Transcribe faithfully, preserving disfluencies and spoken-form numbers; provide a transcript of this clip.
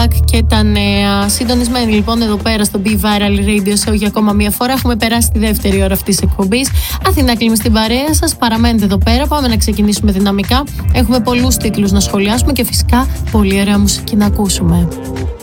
Black και τα νέα. Συντονισμένοι λοιπόν εδώ πέρα στο Be Viral Radio Show για ακόμα μία φορά. Έχουμε περάσει τη δεύτερη ώρα αυτής της εκπομπής. Αθηνά κλείνει στην παρέα σας. Παραμένετε εδώ πέρα. Πάμε να ξεκινήσουμε δυναμικά. Έχουμε πολλούς τίτλους να σχολιάσουμε και φυσικά πολύ ωραία μουσική να ακούσουμε.